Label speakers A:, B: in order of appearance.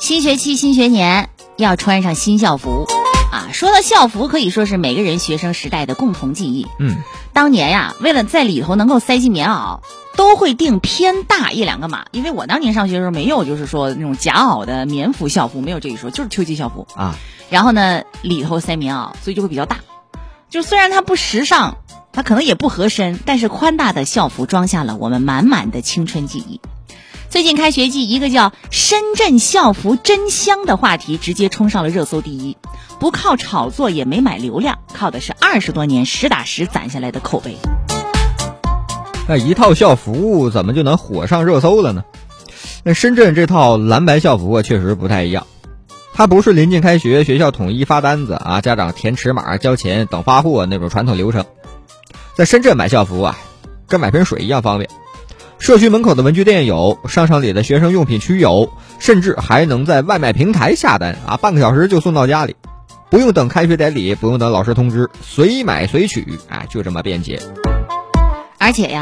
A: 新学期新学年要穿上新校服啊！说到校服，可以说是每个人学生时代的共同记忆。当年呀，为了在里头能够塞进棉袄，都会定偏大1、2个码。因为我当年上学的时候没有，就是说那种夹袄的棉服校服，没有这一说，就是秋季校服
B: 啊。
A: 然后呢，里头塞棉袄，所以就会比较大。就虽然它不时尚，它可能也不合身，但是宽大的校服装下了我们满满的青春记忆。最近开学季，一个叫深圳校服真香的话题直接冲上了热搜第一，不靠炒作也没买流量，靠的是20多年实打实攒下来的口碑。
B: 那一套校服怎么就能火上热搜了呢？那深圳这套蓝白校服确实不太一样，它不是临近开学学校统一发单子啊，家长填尺码交钱等发货那种传统流程。在深圳买校服啊，跟买瓶水一样方便。社区门口的文具店有，商场里的学生用品区有，甚至还能在外卖平台下单啊，半个小时就送到家里，不用等开学典礼，不用等老师通知，随买随取，就这么便捷。
A: 而且呀，